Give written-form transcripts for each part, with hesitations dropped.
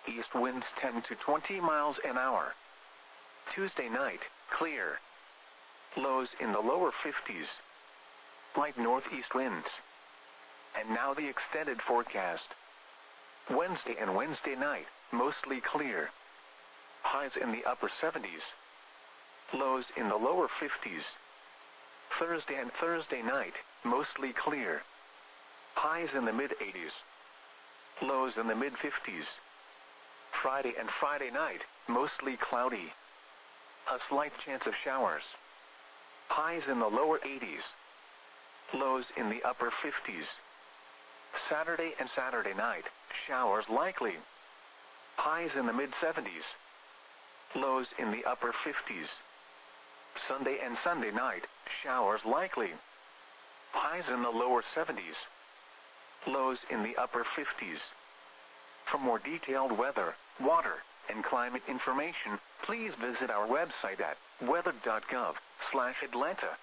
East winds 10 to 20 miles an hour. Tuesday night, clear. Lows in the lower 50s. Light northeast winds. And now the extended forecast. Wednesday and Wednesday night, mostly clear. Highs in the upper 70s. Lows in the lower 50s. Thursday and Thursday night, mostly clear. Highs in the mid-80s. Lows in the mid-50s. Friday and Friday night, mostly cloudy. A slight chance of showers. Highs in the lower 80s. Lows in the upper 50s. Saturday and Saturday night, showers likely. Highs in the mid-70s. Lows in the upper 50s. Sunday and Sunday night, showers likely. Highs in the lower 70s. Lows in the upper 50s. For more detailed weather, water, and climate information, please visit our website at weather.gov/Atlanta.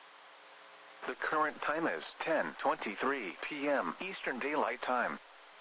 The current time is 10:23 p.m. Eastern Daylight Time.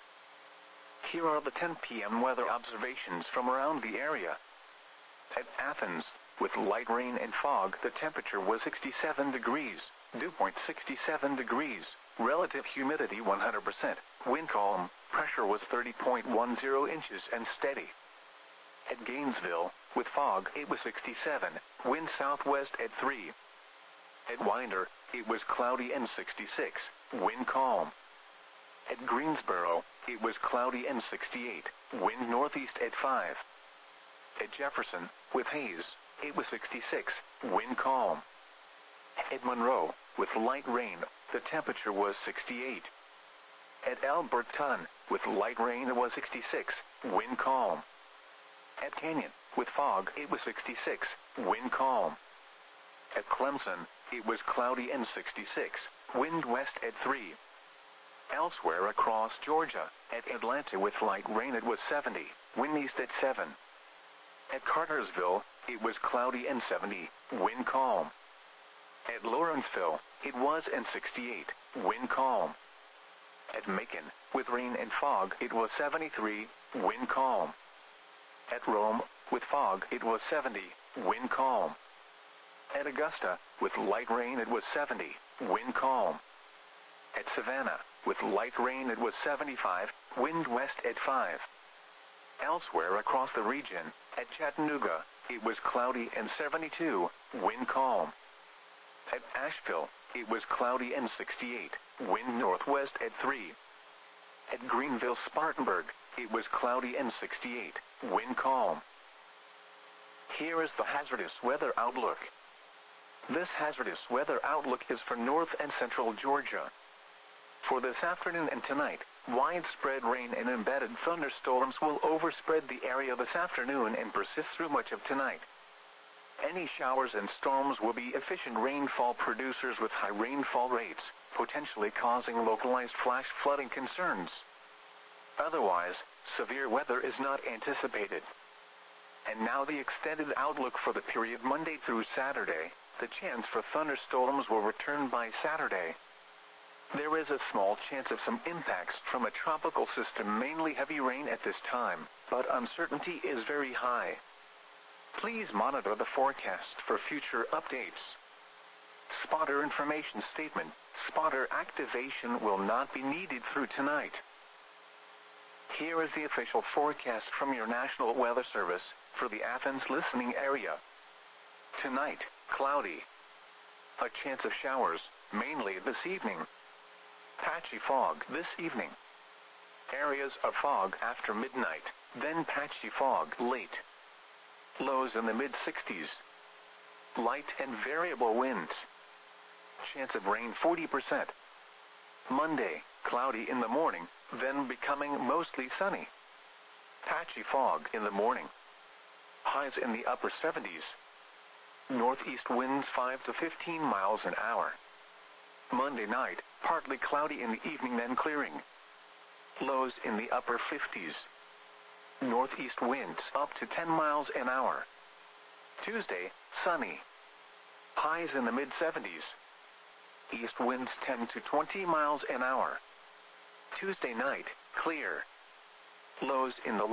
Here are the 10 p.m. weather observations from around the area. At Athens, with light rain and fog, the temperature was 67 degrees, dew point 67 degrees, relative humidity 100%, wind calm, pressure was 30.10 inches and steady. At Gainesville, with fog, it was 67, wind southwest at 3. At Winder, it was cloudy and 66, wind calm. At Greensboro, it was cloudy and 68, wind northeast at 5. At Jefferson, with haze, it was 66, wind calm. At Monroe, with light rain, the temperature was 68. At Alberton, with light rain, it was 66, wind calm. At Canyon, with fog, it was 66, wind calm. At Clemson, it was cloudy and 66, wind west at 3. Elsewhere across Georgia, at Atlanta with light rain it was 70, wind east at 7. At Cartersville, it was cloudy and 70, wind calm. At Lawrenceville, it was and 68, wind calm. At Macon, with rain and fog, it was 73, wind calm. At Rome, with fog, it was 70, wind calm. At Augusta, with light rain it was 70, wind calm. At Savannah, with light rain it was 75, wind west at 5. Elsewhere across the region, at Chattanooga, it was cloudy and 72, wind calm. At Asheville, it was cloudy and 68, wind northwest at 3. At Greenville-Spartanburg, it was cloudy and 68, wind calm. Here is the hazardous weather outlook. This hazardous weather outlook is for north and central Georgia. For this afternoon and tonight, widespread rain and embedded thunderstorms will overspread the area this afternoon and persist through much of tonight. Any showers and storms will be efficient rainfall producers with high rainfall rates, potentially causing localized flash flooding concerns. Otherwise, severe weather is not anticipated. And now the extended outlook for the period Monday through Saturday. The chance for thunderstorms will return by Saturday. There is a small chance of some impacts from a tropical system, mainly heavy rain at this time, but uncertainty is very high. Please monitor the forecast for future updates. Spotter information statement. Spotter activation will not be needed through tonight. Here is the official forecast from your National Weather Service for the Athens listening area. Tonight, cloudy. A chance of showers, mainly this evening. Patchy fog this evening. Areas of fog after midnight, then patchy fog late. Lows in the mid-60s. Light and variable winds. Chance of rain 40%. Monday, cloudy in the morning, then becoming mostly sunny. Patchy fog in the morning. Highs in the upper 70s. Northeast winds 5 to 15 miles an hour. Monday night, partly cloudy in the evening then clearing. Lows in the upper 50s. Northeast winds up to 10 miles an hour. Tuesday, sunny. Highs in the mid-70s. East winds 10 to 20 miles an hour. Tuesday night, clear. Lows in the